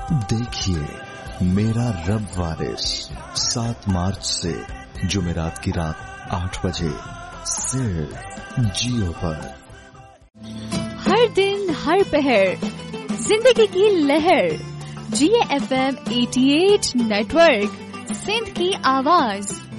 देखिए मेरा रब वारिस 7 मार्च से जुमेरात की रात 8 बजे सिर्फ जियो पर। हर दिन हर पहर जिंदगी की लहर GFM 88 नेटवर्क सिंध की आवाज।